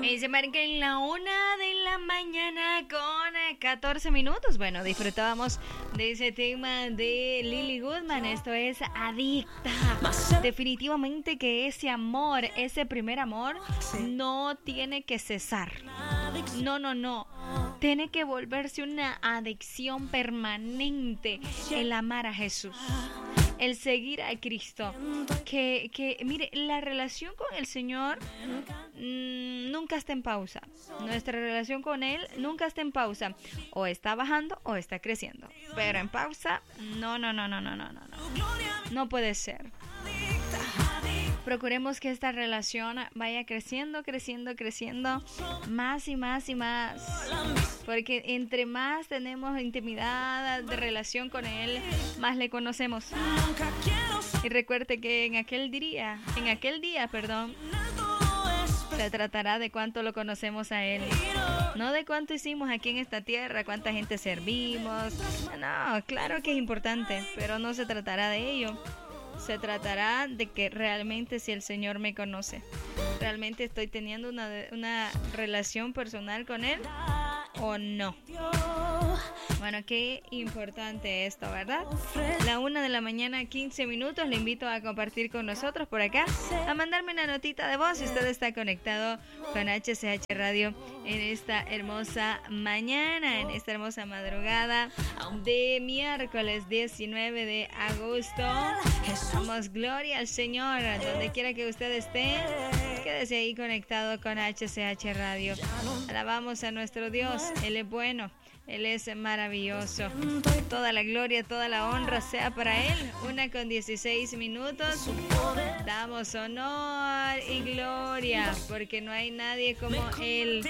Y se marca en la 1 de la mañana con 14 minutos. Bueno, disfrutábamos de ese tema de Lily Goodman. Esto es Adicta. Definitivamente que ese amor, ese primer amor, no tiene que cesar. No. Tiene que volverse una adicción permanente el amar a Jesús. El seguir a Cristo. Que mire, la relación con el Señor nunca está en pausa. Nuestra relación con Él nunca está en pausa. O está bajando o está creciendo. Pero en pausa, no. No puede ser. Procuremos que esta relación vaya creciendo, más y más. Porque entre más tenemos intimidad de relación con Él, más le conocemos. Y recuerde que en aquel día, se tratará de cuánto lo conocemos a Él. No de cuánto hicimos aquí en esta tierra, cuánta gente servimos. No, claro que es importante, pero no se tratará de ello. Se tratará de que realmente si el Señor me conoce, realmente estoy teniendo una relación personal con Él o no. Bueno, qué importante esto, ¿verdad? La 1 de la mañana, 15 minutos. Le invito a compartir con nosotros por acá, a mandarme una notita de voz si usted está conectado con HCH Radio en esta hermosa mañana, en esta hermosa madrugada de miércoles 19 de agosto. Damos gloria al Señor, donde quiera que usted esté. Quédese ahí conectado con HCH Radio. Alabamos a nuestro Dios, Él es bueno. Él es maravilloso. Toda la gloria, toda la honra sea para Él. 1:16 minutos. Damos honor y gloria, porque no hay nadie como Él.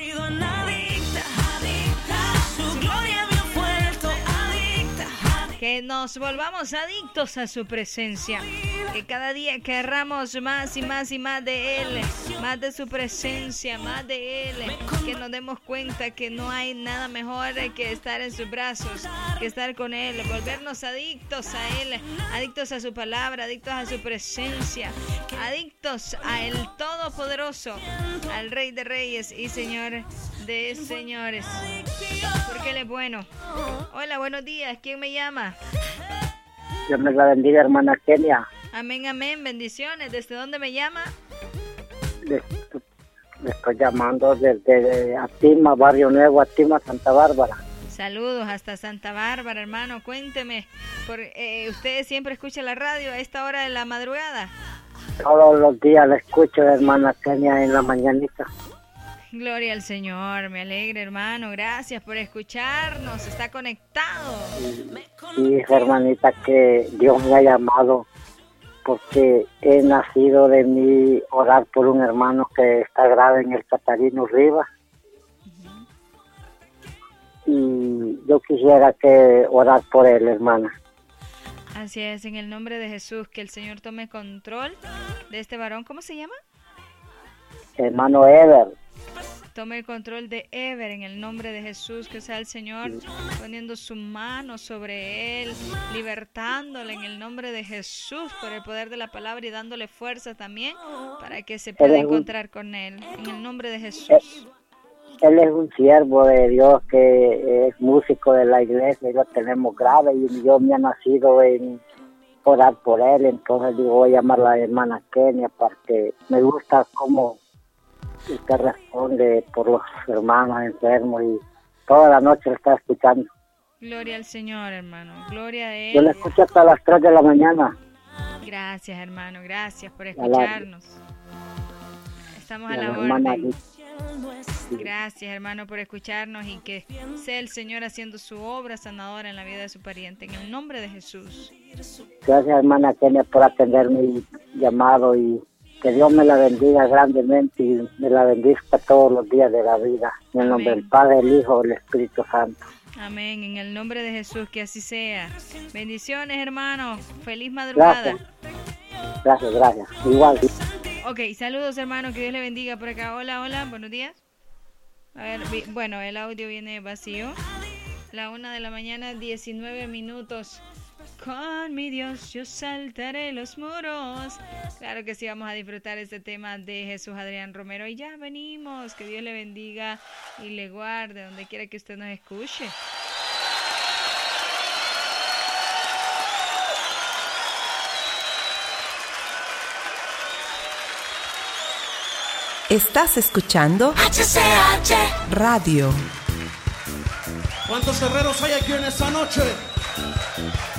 Que nos volvamos adictos a su presencia. Que cada día querramos más y más de Él. Más de su presencia, más de Él. Que nos demos cuenta que no hay nada mejor que estar en sus brazos, que estar con Él. Volvernos adictos a Él. Adictos a su palabra, adictos a su presencia. Adictos a el Todopoderoso, al Rey de Reyes y Señor de Señores. Porque Él es bueno. Hola, buenos días. ¿Quién me llama? Dios me la bendiga, hermana Kenia. Amén. Bendiciones. ¿Desde dónde me llama? Le estoy llamando desde Atima, Barrio Nuevo, Atima, Santa Bárbara. Saludos hasta Santa Bárbara, hermano. Cuénteme, ¿usted siempre escucha la radio a esta hora de la madrugada? Todos los días la escucho, hermana Kenia, en la mañanita. Gloria al Señor, me alegra, hermano. Gracias por escucharnos. Está conectado. Sí, hermanita, que Dios me ha llamado porque he nacido de mí orar por un hermano que está grave en el Catarino Rivas. Y yo quisiera que orar por él, hermana. Así es, en el nombre de Jesús, que el Señor tome control de este varón. ¿Cómo se llama? Hermano Ever. Tome el control de Ever en el nombre de Jesús, que sea el Señor poniendo su mano sobre él, libertándole en el nombre de Jesús por el poder de la palabra y dándole fuerza también para que se pueda encontrar con él en el nombre de Jesús. Él es un siervo de Dios que es músico de la iglesia y lo tenemos grave y yo me ha nacido en orar por él, entonces digo, voy a llamar a la hermana Kenia porque me gusta cómo usted responde por los hermanos enfermos y toda la noche lo está escuchando. Gloria al Señor, hermano, gloria a Él. Yo lo escucho hasta las 3 de la mañana. Gracias, hermano, gracias por escucharnos. Estamos a la orden. Gracias, hermano, por escucharnos y que sea el Señor haciendo su obra sanadora en la vida de su pariente, en el nombre de Jesús. Gracias, hermana Kenia, por atender mi llamado y que Dios me la bendiga grandemente y me la bendiga todos los días de la vida. En el nombre del Padre, el Hijo y el Espíritu Santo. Amén. En el nombre de Jesús, que así sea. Bendiciones, hermano. Feliz madrugada. Gracias. Igual. Ok, saludos, hermano. Que Dios le bendiga por acá. Hola. Buenos días. A ver, bueno, el audio viene vacío. La 1 de la mañana, 19 minutos. Con mi Dios yo saltaré los muros. Claro que sí, vamos a disfrutar este tema de Jesús Adrián Romero. Y ya venimos, que Dios le bendiga y le guarde donde quiera que usted nos escuche. Estás escuchando HCH Radio. ¿Cuántos guerreros hay aquí en esta noche?